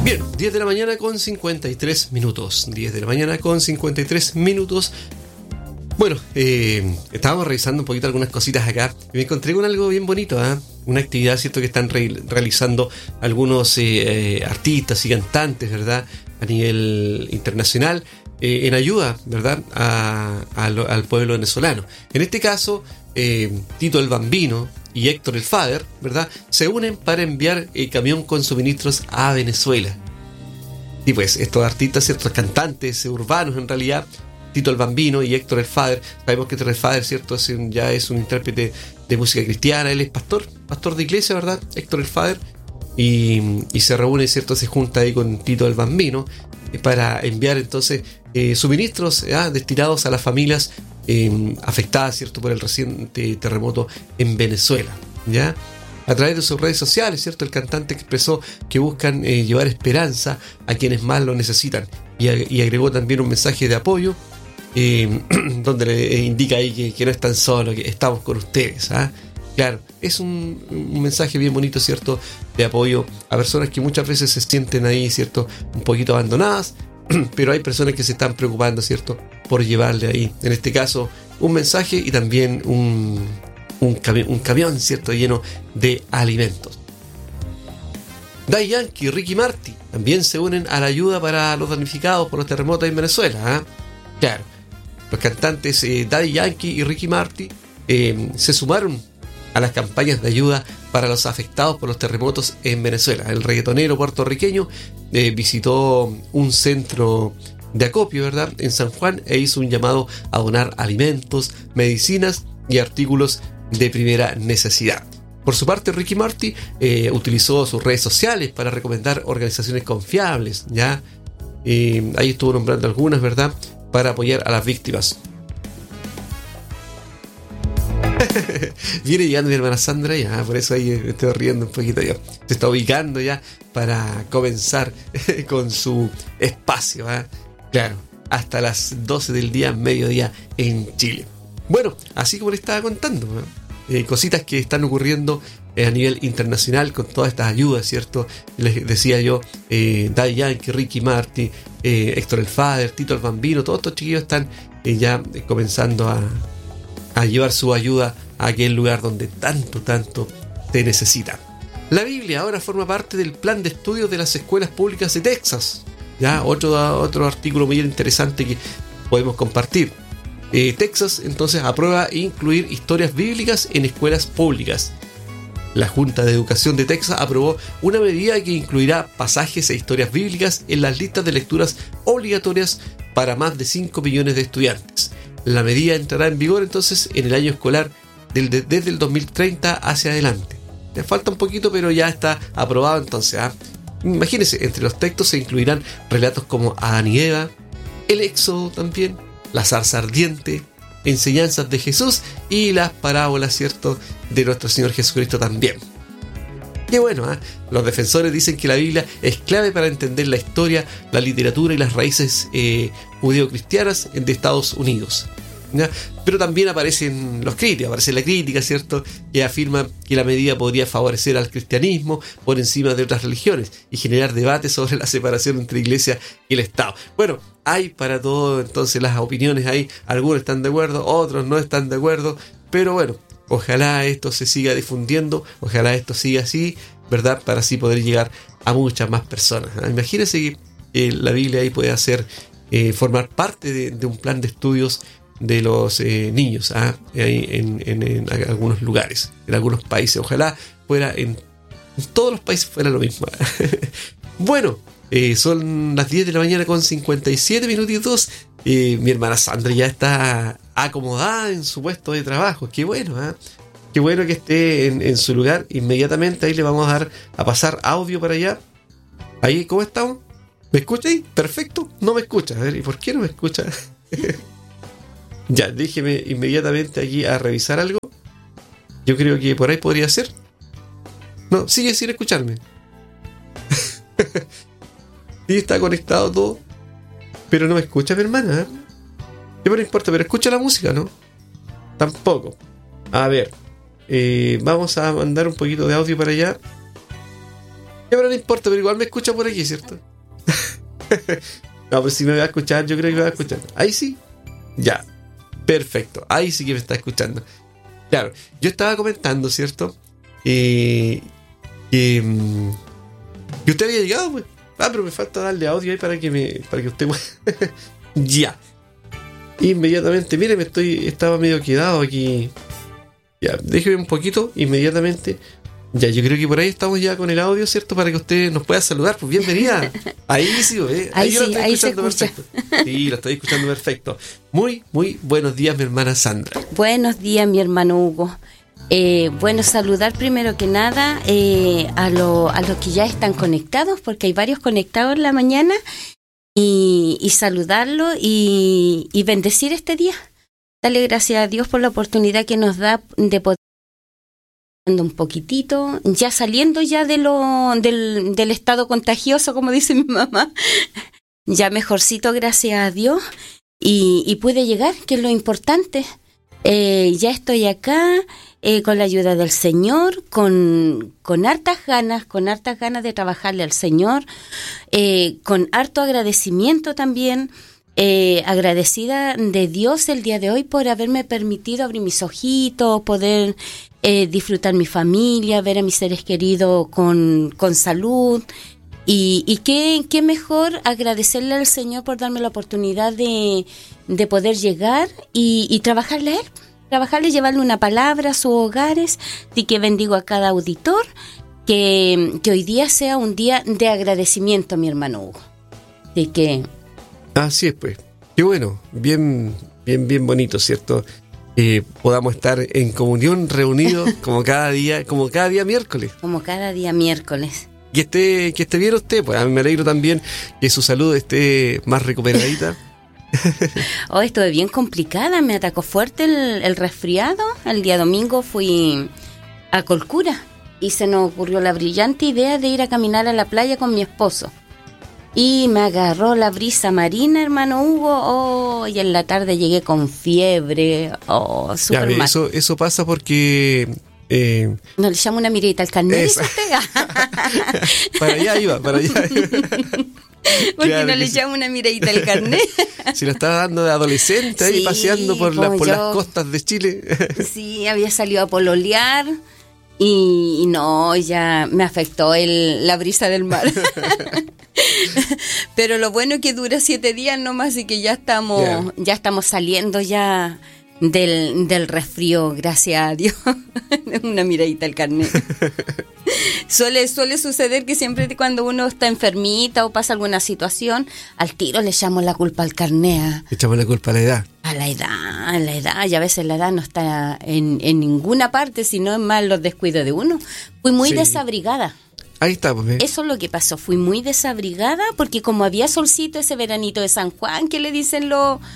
Bien, 10 de la mañana con 53 minutos. 10 de la mañana con 53 minutos. Bueno, estábamos revisando un poquito algunas cositas acá y me encontré con algo bien bonito, ¿eh? Una actividad, ¿cierto?, que están realizando algunos artistas y cantantes, ¿verdad?, a nivel internacional, en ayuda, ¿verdad?, al pueblo venezolano. En este caso, Tito el Bambino y Héctor el Father, ¿verdad?, se unen para enviar el camión con suministros a Venezuela. Y pues estos artistas, ciertos cantantes urbanos en realidad, Tito el Bambino y Héctor el Father, sabemos que Héctor el Father, ¿cierto?, ya es un intérprete de música cristiana, él es pastor de iglesia, ¿verdad?, Héctor el Father, y se reúne, ¿cierto?, se junta ahí con Tito el Bambino para enviar entonces suministros destinados a las familias afectadas, ¿cierto?, por el reciente terremoto en Venezuela, ¿ya? A través de sus redes sociales, ¿cierto?, el cantante expresó que buscan llevar esperanza a quienes más lo necesitan y agregó también un mensaje de apoyo donde le indica ahí que no están solos, que estamos con ustedes, ¿ah? Claro, es un mensaje bien bonito, ¿cierto?, de apoyo a personas que muchas veces se sienten ahí, ¿cierto?, un poquito abandonadas, pero hay personas que se están preocupando, ¿cierto?, por llevarle ahí, en este caso, un mensaje y también un camión, ¿cierto?, lleno de alimentos. Daddy Yankee y Ricky Martin también se unen a la ayuda para los damnificados por los terremotos en Venezuela, ¿eh? Claro, los cantantes Daddy Yankee y Ricky Martin se sumaron a las campañas de ayuda para los afectados por los terremotos en Venezuela. El reggaetonero puertorriqueño visitó un centro de acopio, ¿verdad?, en San Juan, e hizo un llamado a donar alimentos, medicinas y artículos de primera necesidad. Por su parte, Ricky Martin utilizó sus redes sociales para recomendar organizaciones confiables, ¿ya? Ahí estuvo nombrando algunas, ¿verdad?, para apoyar a las víctimas. Viene llegando mi hermana Sandra ya, por eso ahí me estoy riendo un poquito ya. Se está ubicando ya para comenzar con su espacio, ¿eh? Claro, hasta las 12 del día, mediodía en Chile. Bueno, así como les estaba contando, cositas que están ocurriendo a nivel internacional con todas estas ayudas, ¿cierto? Les decía yo, Daddy Yankee, Ricky Martin, Héctor el Father, Tito el Bambino, todos estos chiquillos están ya comenzando a llevar su ayuda a aquel lugar donde tanto se necesita. La Biblia ahora forma parte del plan de estudios de las escuelas públicas de Texas. Ya, otro artículo muy interesante que podemos compartir. Texas entonces aprueba incluir historias bíblicas en escuelas públicas. La Junta de Educación de Texas aprobó una medida que incluirá pasajes e historias bíblicas en las listas de lecturas obligatorias para más de 5 millones de estudiantes. La medida entrará en vigor entonces en el año escolar desde el 2030 hacia adelante. Le falta un poquito, pero ya está aprobado entonces, ¿ah? Imagínense, entre los textos se incluirán relatos como Adán y Eva, el Éxodo también, la zarza ardiente, enseñanzas de Jesús y las parábolas, ¿cierto?, de nuestro Señor Jesucristo también. Qué bueno, ¿eh? Los defensores dicen que la Biblia es clave para entender la historia, la literatura y las raíces judeo-cristianas de Estados Unidos, ¿ya? Pero también aparece la crítica, ¿cierto?, que afirma que la medida podría favorecer al cristianismo por encima de otras religiones y generar debates sobre la separación entre iglesia y el Estado. Bueno, hay para todo entonces las opiniones ahí, algunos están de acuerdo, otros no están de acuerdo, pero bueno, ojalá esto se siga difundiendo, ojalá esto siga así, ¿verdad?, para así poder llegar a muchas más personas. Imagínense que la Biblia ahí puede formar parte de un plan de estudios de los niños en algunos lugares, en algunos países. Ojalá fuera en todos los países fuera lo mismo. Bueno, son las 10 de la mañana con 57 minutitos. Mi hermana Sandra ya está acomodada en su puesto de trabajo. Qué bueno, ¿eh? Qué bueno que esté en su lugar. Inmediatamente ahí le vamos a pasar audio para allá. Ahí, ¿cómo estamos? ¿Me escucha ahí? Perfecto. No me escucha. A ver, ¿y por qué no me escucha? Ya, déjeme inmediatamente aquí a revisar algo. Yo creo que por ahí podría ser. No, sigue sin escucharme. Sí, está conectado todo, pero no me escucha mi hermana, ¿eh? No me importa, pero escucha la música, ¿no? Tampoco. A ver, vamos a mandar un poquito de audio para allá. Ya, pero no importa, pero igual me escucha por aquí, ¿cierto? No, pero si me va a escuchar, yo creo que me va a escuchar. Ahí sí. Ya. Perfecto. Ahí sí que me está escuchando. Claro. Yo estaba comentando, ¿cierto? Que usted había llegado, pues. Pero me falta darle audio ahí para que usted... Ya. Inmediatamente. Mire, estaba medio quedado aquí. Ya, déjeme un poquito. Inmediatamente. Ya, yo creo que por ahí estamos ya con el audio, ¿cierto? Para que usted nos pueda saludar. Pues bienvenida. Ahí sí, ahí yo lo estoy escuchando perfecto. Sí, lo estoy escuchando perfecto. Muy, muy buenos días, mi hermana Sandra. Buenos días, mi hermano Hugo. Bueno, saludar primero que nada a los que ya están conectados, porque hay varios conectados en la mañana, y saludarlo y bendecir este día. Dale gracias a Dios por la oportunidad que nos da de poder un poquitito, ya saliendo ya del estado contagioso, como dice mi mamá, ya mejorcito, gracias a Dios, y pude llegar, que es lo importante. Ya estoy acá con la ayuda del Señor, con hartas ganas de trabajarle al Señor, con harto agradecimiento también, agradecida de Dios el día de hoy por haberme permitido abrir mis ojitos, poder disfrutar mi familia, ver a mis seres queridos con salud. Y qué mejor agradecerle al Señor por darme la oportunidad de poder llegar y trabajarle a Él, llevarle una palabra a sus hogares. Así que bendigo a cada auditor, que hoy día sea un día de agradecimiento, mi hermano Hugo. Así que... Así es, pues. Qué bueno, bien bonito, ¿cierto? Podamos estar en comunión, reunidos, como cada día miércoles. Como cada día miércoles. Que esté bien usted, pues a mí me alegro también que su salud esté más recuperadita. Hoy estuve bien complicada, me atacó fuerte el resfriado. El día domingo fui a Colcura y se nos ocurrió la brillante idea de ir a caminar a la playa con mi esposo. Y me agarró la brisa marina, hermano Hugo, y en la tarde llegué con fiebre, súper mal. Eso pasa porque... No le llamo una miradita al carnet, dice usted. Para allá iba. Porque claro, no le llamo una miradita al carnet. Si lo estaba dando de adolescente, ahí paseando por las costas de Chile. Sí, había salido a pololear y no, ya me afectó la brisa del mar. Pero lo bueno es que dura 7 días nomás, y que ya estamos saliendo ya del resfrío, gracias a Dios. Una miradita al carnet. Suele suceder que siempre cuando uno está enfermita o pasa alguna situación, al tiro le echamos la culpa al carnet. Le echamos la culpa a la edad. A la edad, y a veces la edad no está en ninguna parte, sino en más los descuidos de uno. Fui muy desabrigada. Ahí está, pues. Eso es lo que pasó, fui muy desabrigada, porque como había solcito ese veranito de San Juan, que le dicen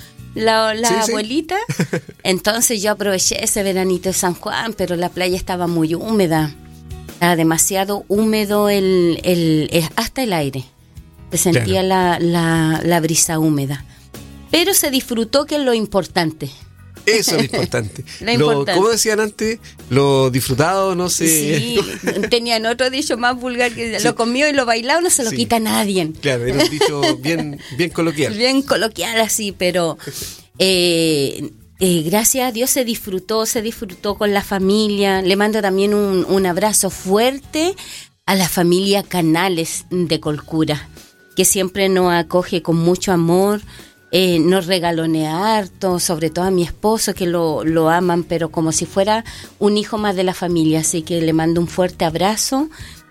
la abuelita, entonces yo aproveché ese veranito de San Juan, pero la playa estaba muy húmeda, estaba demasiado húmedo hasta el aire, se sentía la brisa húmeda, pero se disfrutó, que es lo importante. Eso es lo importante. Como decían antes, lo disfrutado no se... Sí, tenían otro dicho más vulgar, que lo comió y lo bailado no se lo quita a nadie. Claro, era un dicho bien coloquial. Bien coloquial así, pero gracias a Dios se disfrutó con la familia. Le mando también un abrazo fuerte a la familia Canales de Colcura, que siempre nos acoge con mucho amor. Nos regalonea harto, sobre todo a mi esposo, que lo aman, pero como si fuera un hijo más de la familia. Así que le mando un fuerte abrazo.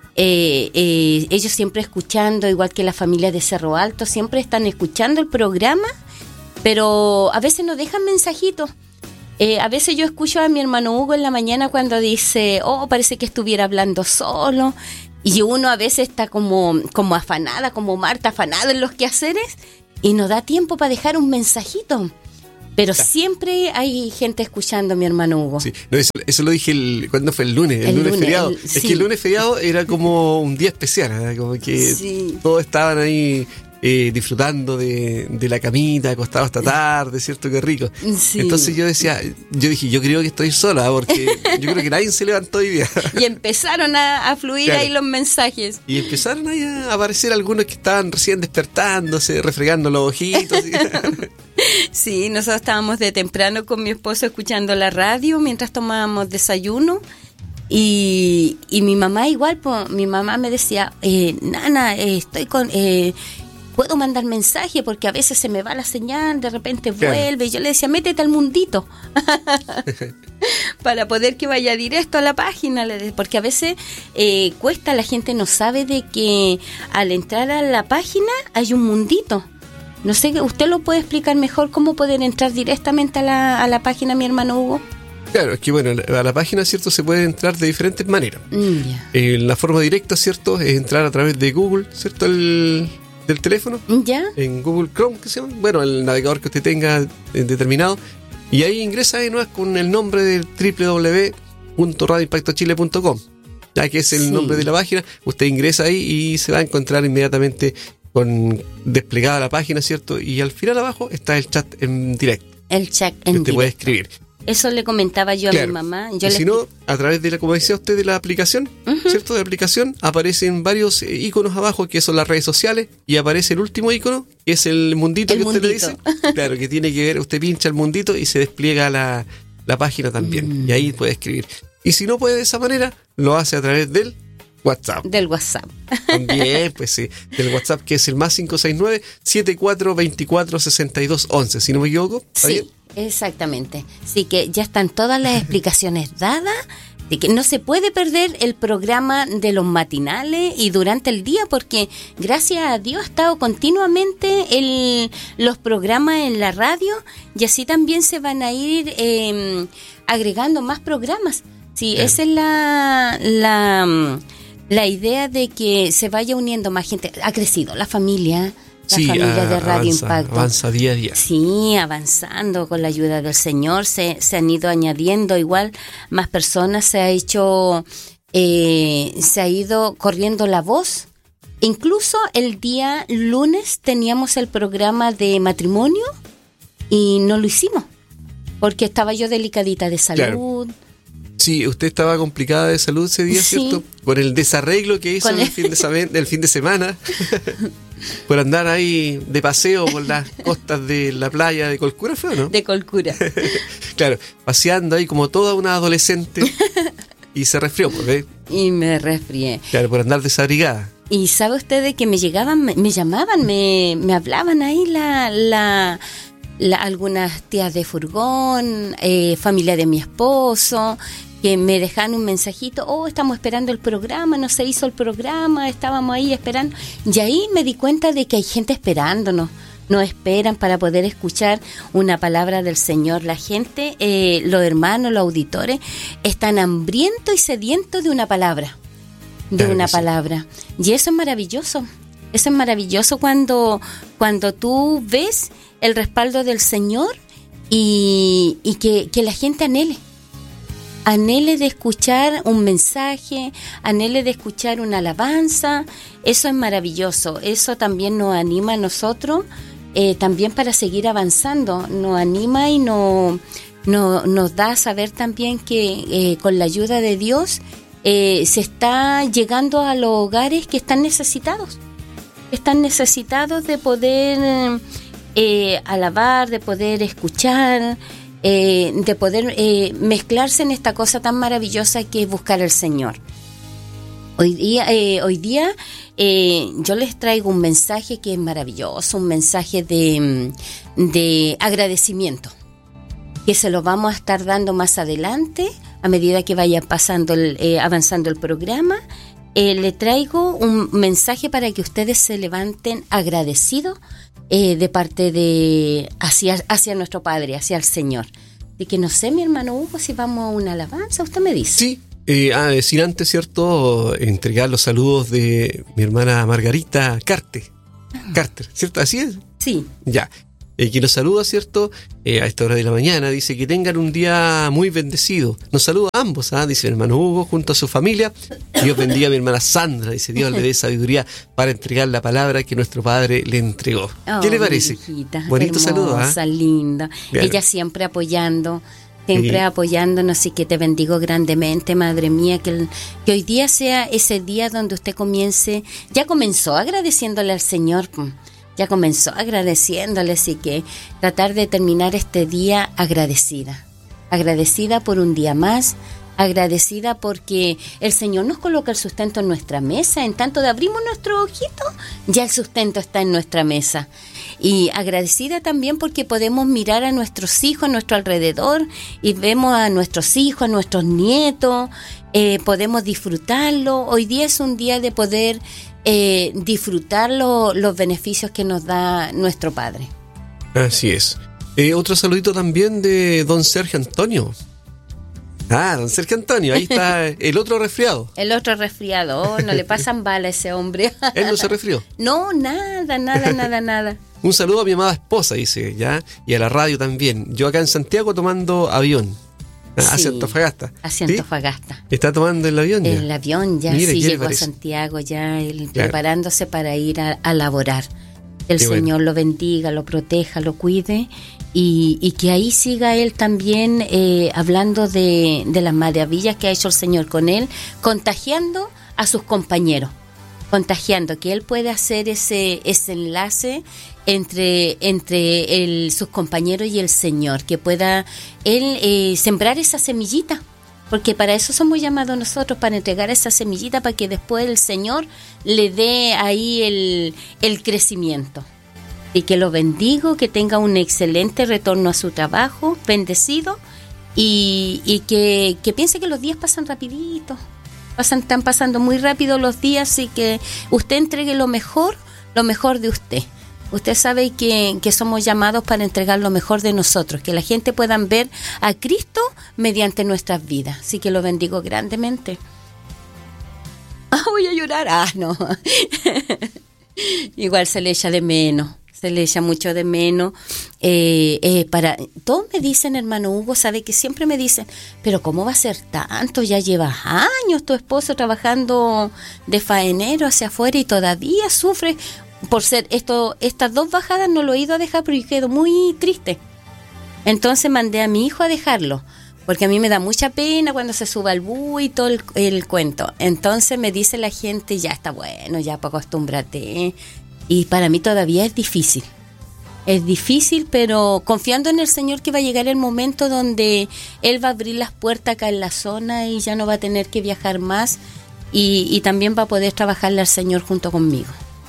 Ellos siempre escuchando, igual que la familia de Cerro Alto, siempre están escuchando el programa, pero a veces nos dejan mensajitos. A veces yo escucho a mi hermano Hugo en la mañana cuando dice, parece que estuviera hablando solo. Y uno a veces está como afanada, como Marta, afanada en los quehaceres, y no da tiempo para dejar un mensajito. Pero siempre hay gente escuchando, mi hermano Hugo. Sí, no, eso lo dije ¿cuándo fue? El lunes feriado. Es que el lunes feriado era como un día especial, ¿verdad? Como que todos estaban ahí disfrutando de la camita, acostado hasta tarde, ¿cierto? Qué rico. Sí. Entonces yo dije, yo creo que estoy sola, porque yo creo que nadie se levantó hoy día. Y empezaron a fluir Claro. ahí los mensajes. Y empezaron ahí a aparecer algunos que estaban recién despertándose, refregando los ojitos. Sí, nosotros estábamos de temprano con mi esposo escuchando la radio mientras tomábamos desayuno. Y mi mamá igual, mi mamá me decía, Nana, puedo mandar mensaje porque a veces se me va la señal, de repente vuelve. Y yo le decía, métete al mundito para poder que vaya directo a la página, porque a veces cuesta, la gente no sabe de que al entrar a la página hay un mundito. No sé, ¿usted lo puede explicar mejor cómo poder entrar directamente a la página, mi hermano Hugo? Claro, es que bueno, a la página, ¿cierto? Se puede entrar de diferentes maneras. La forma directa, ¿cierto? Es entrar a través de Google, ¿cierto? Del teléfono. ¿Ya? En Google Chrome, que se llama. Bueno, el navegador que usted tenga determinado. Y ahí ingresa de nuevo con el nombre del www.radioimpactochile.com, ya que es el nombre de la página. Usted ingresa ahí y se va a encontrar inmediatamente con desplegada la página, ¿cierto? Y al final abajo está el chat en directo. El chat en que usted directo. puede escribir. Eso le comentaba yo a mi mamá. Y si no, a través de la, como decía usted, de la aplicación, ¿cierto? De la aplicación aparecen varios iconos abajo, que son las redes sociales, y aparece el último icono, que es el mundito que usted le dice. Claro, que tiene que ver, usted pincha el mundito y se despliega la página también. Y ahí puede escribir. Y si no puede de esa manera, lo hace a través del WhatsApp. Del WhatsApp. También, pues sí, del WhatsApp, que es el más 569-7424-6211, si no me equivoco. ¿Está bien? Exactamente. Sí, que ya están todas las explicaciones dadas, de que no se puede perder el programa de los matinales y durante el día, porque gracias a Dios ha estado continuamente los programas en la radio, y así también se van a ir agregando más programas. Sí, esa es la idea, de que se vaya uniendo más gente. Ha crecido la familia. La familia de Radio Impacto avanza día a día. Sí, avanzando con la ayuda del Señor. Se han ido añadiendo igual más personas. Se ha ido corriendo la voz. Incluso el día lunes teníamos el programa de matrimonio y no lo hicimos porque estaba yo delicadita de salud. Claro. Sí, usted estaba complicada de salud ese día, ¿cierto? Por el desarreglo que hizo el fin de semana. Por andar ahí de paseo por las costas de la playa de Colcura, ¿fue o no? De Colcura. Claro, paseando ahí como toda una adolescente. Y se resfrió, ¿eh? Y me resfrié. Claro, por andar desabrigada. Y sabe usted de que me llegaban, me llamaban, me hablaban ahí algunas tías de furgón, familia de mi esposo, que me dejaban un mensajito, estamos esperando el programa, no se hizo el programa, estábamos ahí esperando. Y ahí me di cuenta de que hay gente esperándonos, nos esperan para poder escuchar una palabra del Señor. La gente, los hermanos, los auditores, están hambrientos y sedientos de una palabra, palabra. Y eso es maravilloso. Eso es maravilloso cuando tú ves el respaldo del Señor y que la gente anhele de escuchar un mensaje, anhele de escuchar una alabanza. Eso es maravilloso. Eso también nos anima a nosotros, también para seguir avanzando. Nos anima y nos da a saber también que con la ayuda de Dios se está llegando a los hogares que están necesitados. Están necesitados de poder alabar, de poder escuchar, de poder mezclarse en esta cosa tan maravillosa que es buscar al Señor. Hoy día yo les traigo un mensaje que es maravilloso, un mensaje de agradecimiento, que se lo vamos a estar dando más adelante a medida que vaya avanzando el programa. Le traigo un mensaje para que ustedes se levanten agradecidos de parte hacia nuestro Padre, hacia el Señor. De que no sé, mi hermano Hugo, si vamos a una alabanza, usted me dice. Sí, sin antes, ¿cierto?, entregar los saludos de mi hermana Margarita Carter, ¿cierto? ¿Así es? Sí. Ya. que nos saluda, ¿cierto? A esta hora de la mañana, dice que tengan un día muy bendecido. Nos saluda a ambos, dice mi hermano Hugo junto a su familia. Dios bendiga a mi hermana Sandra, dice Dios le dé sabiduría para entregar la palabra que nuestro Padre le entregó. ¿Qué le parece? Hijita, bonito hermosa, saludo, linda. Claro. Ella siempre apoyándonos, y que te bendigo grandemente, madre mía, que hoy día sea ese día donde usted ya comenzó agradeciéndole al Señor, ya comenzó agradeciéndole, así que tratar de terminar este día agradecida por un día más, agradecida porque el Señor nos coloca el sustento en nuestra mesa, en tanto de abrimos nuestro ojito, ya el sustento está en nuestra mesa. Y agradecida también porque podemos mirar a nuestros hijos a nuestro alrededor y vemos a nuestros hijos, a nuestros nietos, podemos disfrutarlo. Hoy día es un día de poder disfrutar los beneficios que nos da nuestro Padre. Así es. Otro saludito también de don Sergio Antonio. Don Sergio Antonio, ahí está el otro resfriado. No le pasan bala a ese hombre. ¿Él no se resfrió? No, nada. Un saludo a mi amada esposa, dice, ¿ya? Y a la radio también. Yo acá en Santiago tomando avión. Hacia Antofagasta. Hacia Antofagasta. ¿Sí? ¿Está tomando el avión ya? El avión ya, Mire, sí, llegó a Santiago ya, claro, preparándose para ir a laborar. El Qué Señor bueno. lo bendiga, lo proteja, lo cuide y que ahí siga él también hablando de las maravillas que ha hecho el Señor con él, contagiando a sus compañeros, que él puede hacer ese enlace entre sus compañeros y el Señor, que pueda él sembrar esa semillita, porque para eso somos llamados nosotros, para entregar esa semillita, para que después el Señor le dé ahí el crecimiento. Y que lo bendigo, que tenga un excelente retorno a su trabajo, bendecido, y que piense que los días pasan rapidito, están pasando muy rápido los días, y que usted entregue lo mejor de usted. Usted sabe que somos llamados para entregar lo mejor de nosotros, que la gente pueda ver a Cristo mediante nuestras vidas. Así que lo bendigo grandemente. Voy a llorar. No. Igual se le echa de menos. Se le echa mucho de menos. Todos me dicen, hermano Hugo, sabe que siempre me dicen, pero ¿cómo va a ser tanto? Ya llevas años tu esposo trabajando de faenero hacia afuera y todavía sufre por ser estas 2 bajadas. No lo he ido a dejar porque quedo muy triste. Entonces mandé a mi hijo a dejarlo, porque a mí me da mucha pena cuando se suba al bus y todo el cuento. Entonces me dice la gente, ya está bueno, ya acostúmbrate. Y para mí todavía es difícil, pero confiando en el Señor, que va a llegar el momento donde Él va a abrir las puertas acá en la zona y ya no va a tener que viajar más, y también va a poder trabajarle al Señor junto conmigo.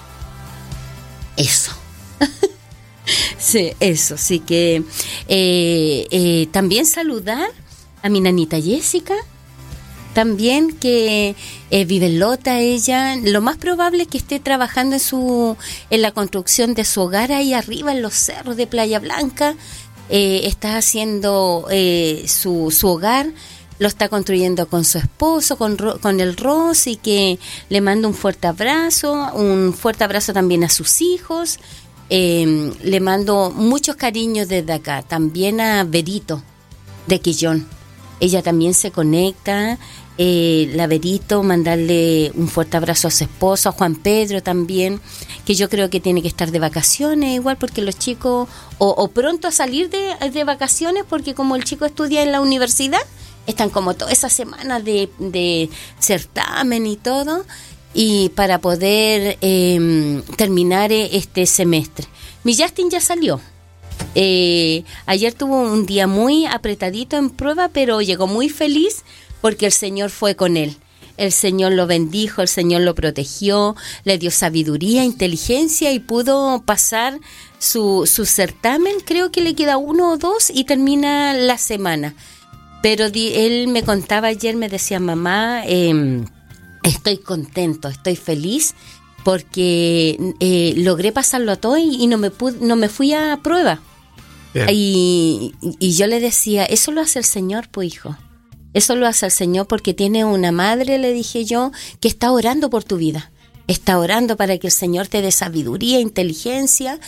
Eso. Sí, eso. Así que también saludar a mi nanita Jessica, también que vive en Lota. Ella, lo más probable es que esté trabajando en la construcción de su hogar ahí arriba en los cerros de Playa Blanca. Está haciendo su hogar, lo está construyendo con su esposo, con el Ross, y que le mando un fuerte abrazo también a sus hijos. Le mando muchos cariños desde acá, también a Verito de Quillón. Ella también se conecta. La Verito, mandarle un fuerte abrazo a su esposo, a Juan Pedro también, que yo creo que tiene que estar de vacaciones igual, porque los chicos o pronto a salir de vacaciones, porque como el chico estudia en la universidad, están como toda esa semana de certamen y todo, y para poder terminar este semestre. Mi Justin ya salió. Ayer tuvo un día muy apretadito en prueba, pero llegó muy feliz porque el Señor fue con él. El Señor lo bendijo, el Señor lo protegió, le dio sabiduría, inteligencia, y pudo pasar su certamen. Creo que le queda 1 o 2 y termina la semana. Pero él me contaba ayer, me decía, mamá, estoy contento, estoy feliz, porque logré pasarlo a todo y no me fui a prueba. Yeah. Y yo le decía, eso lo hace el Señor, pues hijo. Eso lo hace el Señor porque tiene una madre, le dije yo, que está orando por tu vida. Está orando para que el Señor te dé sabiduría, inteligencia,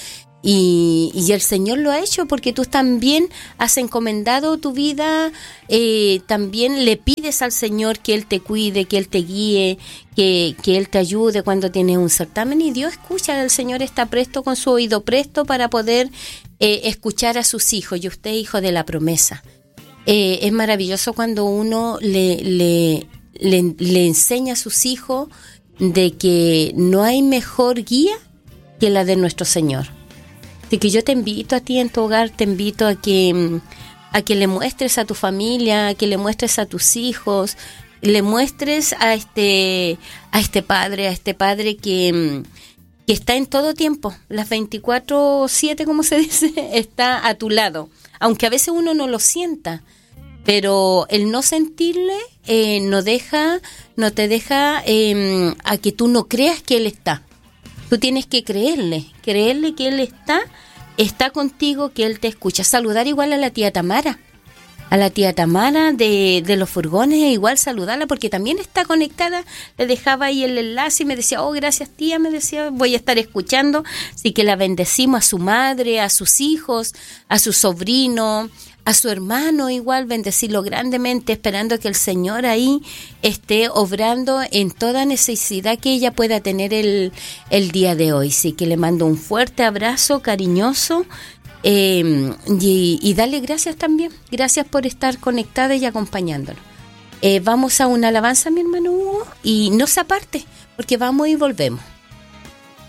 Y el Señor lo ha hecho porque tú también has encomendado tu vida, también le pides al Señor que Él te cuide, que Él te guíe, que Él te ayude cuando tienes un certamen, y Dios escucha. El Señor está presto, con su oído presto para poder escuchar a sus hijos, y usted es hijo de la promesa. Es maravilloso cuando uno le enseña a sus hijos de que no hay mejor guía que la de nuestro Señor. Así que yo te invito a ti en tu hogar, te invito a que le muestres a tu familia, a que le muestres a tus hijos, le muestres a este padre que está en todo tiempo, las 24/7, como se dice, está a tu lado. Aunque a veces uno no lo sienta, pero el no sentirle no te deja a que tú no creas que Él está. Tú tienes que creerle que Él está contigo, que Él te escucha. Saludar igual a la tía Tamara de los furgones, igual saludarla porque también está conectada. Le dejaba ahí el enlace y me decía, oh, gracias tía, me decía, voy a estar escuchando. Así que la bendecimos, a su madre, a sus hijos, a su sobrino, a su hermano, igual bendecirlo grandemente, esperando que el Señor ahí esté obrando en toda necesidad que ella pueda tener el día de hoy. Sí, que le mando un fuerte abrazo cariñoso, y darle gracias también. Gracias por estar conectada y acompañándonos. Vamos a una alabanza, mi hermano Hugo, y no se aparte, porque vamos y volvemos.